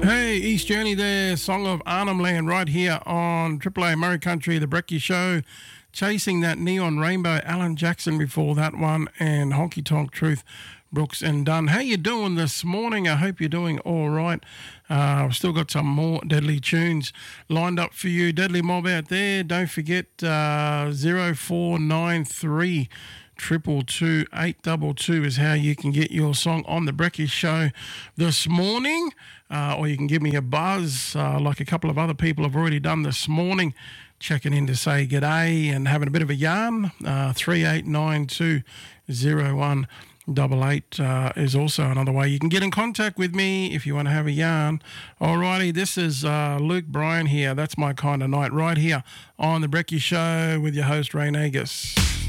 Hey, East Journey there, Song of Arnhem Land right here on Triple A Murray Country, The Brekkie Show. Chasing that neon rainbow, Alan Jackson before that one, and Honky Tonk Truth, Brooks and Dunn. How you doing this morning? I hope you're doing all right. I've still got some more deadly tunes lined up for you. Deadly Mob out there. Don't forget 0493 222 822 is how you can get your song on the Brekkie Show this morning. Or you can give me a buzz like a couple of other people have already done this morning, checking in to say g'day and having a bit of a yarn. 38920188 is also another way you can get in contact with me if you want to have a yarn. Alrighty, this is Luke Bryan here. That's my kind of night right here on the Brekkie Show with your host Ray Nagus.